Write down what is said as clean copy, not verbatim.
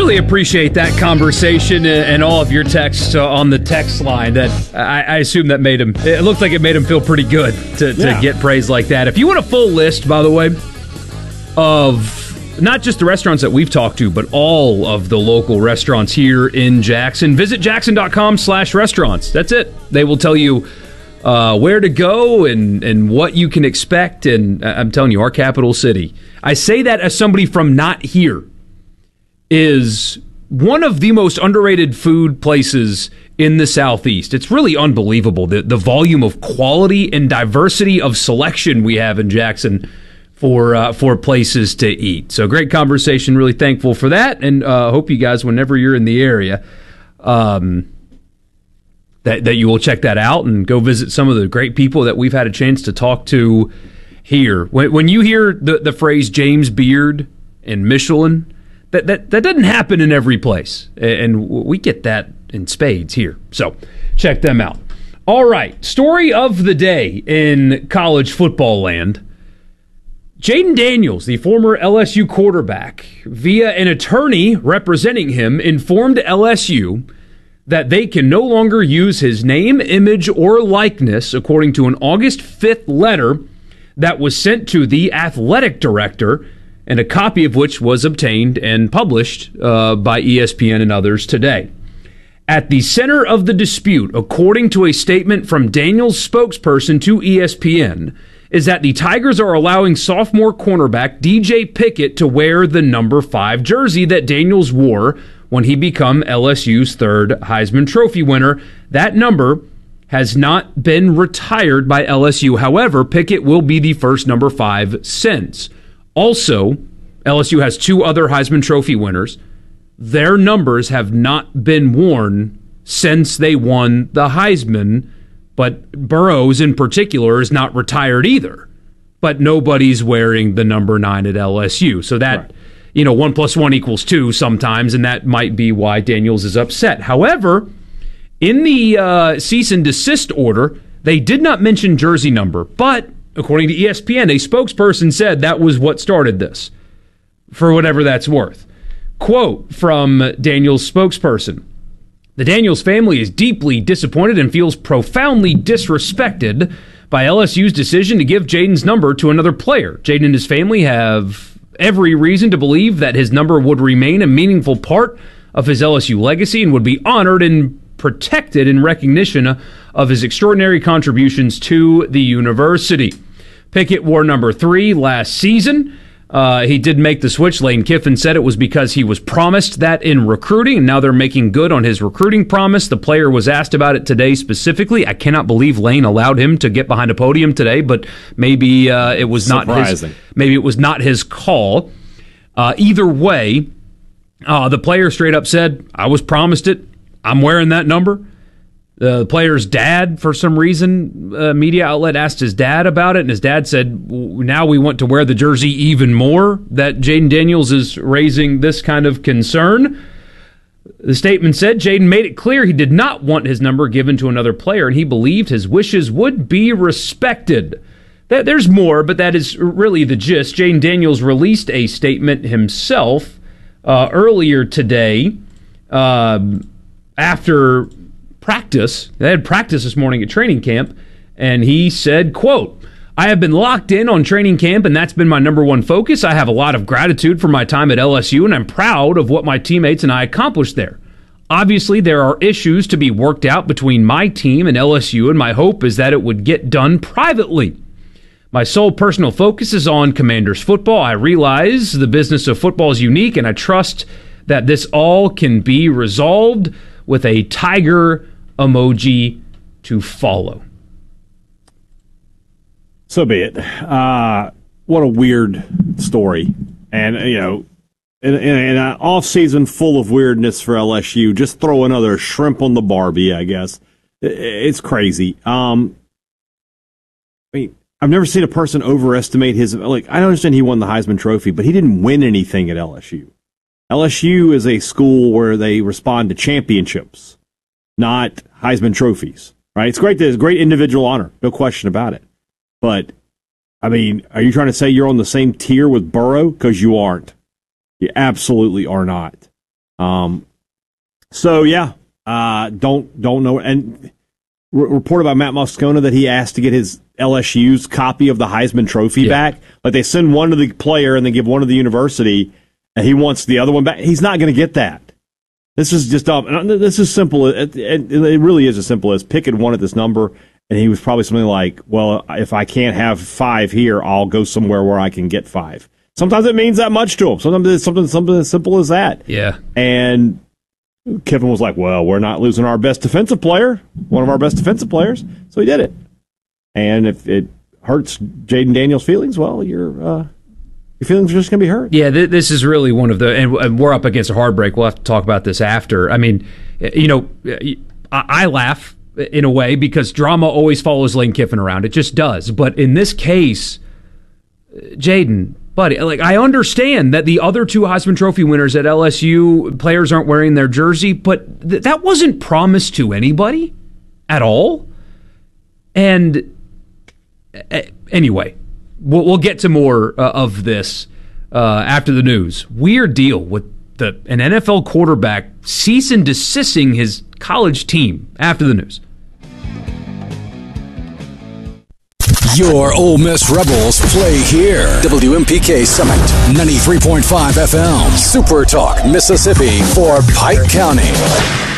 really appreciate that conversation and all of your texts on the text line. That I assume that made him. It looked like it made him feel pretty good to get praise like that. If you want a full list, by the way, of not just the restaurants that we've talked to, but all of the local restaurants here in Jackson, visit jackson.com/restaurants. That's it. They will tell you where to go and what you can expect. And I'm telling you, our capital city. I say that as somebody from not here. Is one of the most underrated food places in the Southeast. It's really unbelievable, the volume of quality and diversity of selection we have in Jackson for places to eat. So great conversation, really thankful for that, and hope you guys, whenever you're in the area, that you will check that out and go visit some of the great people that we've had a chance to talk to here. When you hear the phrase James Beard and Michelin, That doesn't happen in every place, and we get that in spades here. So check them out. All right, story of the day in college football land. Jayden Daniels, the former LSU quarterback, via an attorney representing him, informed LSU that they can no longer use his name, image, or likeness, according to an August 5th letter that was sent to the athletic director, and a copy of which was obtained and published by ESPN and others today. At the center of the dispute, according to a statement from Daniels' spokesperson to ESPN, is that the Tigers are allowing sophomore cornerback DJ Pickett to wear the number 5 jersey that Daniels wore when he became LSU's third Heisman Trophy winner. That number has not been retired by LSU. However, Pickett will be the first number 5 since. Also, LSU has 2 other Heisman Trophy winners. Their numbers have not been worn since they won the Heisman, but Burrows in particular is not retired either. But nobody's wearing the number 9 at LSU. So that, right. 1 + 1 = 2 sometimes, and that might be why Daniels is upset. However, in the cease and desist order, they did not mention jersey number, but according to ESPN, a spokesperson said that was what started this, for whatever that's worth. Quote from Daniels' spokesperson: "The Daniels family is deeply disappointed and feels profoundly disrespected by LSU's decision to give Jayden's number to another player. Jayden and his family have every reason to believe that his number would remain a meaningful part of his LSU legacy and would be honored and protected in recognition of his extraordinary contributions to the university." Pickett wore number 3 last season. He did make the switch. Lane Kiffin said it was because he was promised that in recruiting, and now they're making good on his recruiting promise. The player was asked about it today specifically. I cannot believe Lane allowed him to get behind a podium today, but maybe it was not his. Maybe it was not his call. Either way, the player straight up said, "I was promised it. I'm wearing that number." The player's dad, for some reason, a media outlet asked his dad about it, and his dad said, now we want to wear the jersey even more, that Jayden Daniels is raising this kind of concern. The statement said Jayden made it clear he did not want his number given to another player, and he believed his wishes would be respected. There's more, but that is really the gist. Jayden Daniels released a statement himself earlier today after practice. They had practice this morning at training camp, and he said, quote, "I have been locked in on training camp, and that's been my number one focus. I have a lot of gratitude for my time at LSU, and I'm proud of what my teammates and I accomplished there. Obviously, there are issues to be worked out between my team and LSU, and my hope is that it would get done privately. My sole personal focus is on Commanders football. I realize the business of football is unique, and I trust that this all can be resolved," with a tiger emoji to follow. So be it. What a weird story. And, in an off-season full of weirdness for LSU, just throw another shrimp on the Barbie, I guess. It's crazy. I mean, I've never seen a person overestimate his... I don't understand he won the Heisman Trophy, but he didn't win anything at LSU. LSU is a school where they respond to championships, not Heisman trophies, right? It's great. It's a great individual honor, no question about it. But, I mean, are you trying to say you're on the same tier with Burrow? Because you aren't. You absolutely are not. So yeah, don't know. And reported by Matt Moscona that he asked to get his LSU's copy of the Heisman Trophy back. Like, they send one to the player and they give one to the university, and he wants the other one back. He's not going to get that. This is just dumb. This is simple. It really is as simple as Pickett wanted this number, and he was probably something like, well, if I can't have 5 here, I'll go somewhere where I can get 5. Sometimes it means that much to him. Sometimes it's something as simple as that. Yeah. And Kiffin was like, well, we're not losing our best defensive player, one of our best defensive players, so he did it. And if it hurts Jaden Daniels' feelings, well, your feelings are just going to be hurt. Yeah, this is really one of the, and we're up against a hard break. We'll have to talk about this after. I mean, I laugh in a way because drama always follows Lane Kiffin around. It just does. But in this case, Jaden, buddy, like, I understand that the other 2 Heisman Trophy winners at LSU, players aren't wearing their jersey, but that wasn't promised to anybody at all. And anyway, we'll get to more of this after the news. Weird deal with an NFL quarterback cease and desisting his college team after the news. Your Ole Miss Rebels play here. WMPK Summit, 93.5 FM. Super Talk, Mississippi for Pike County.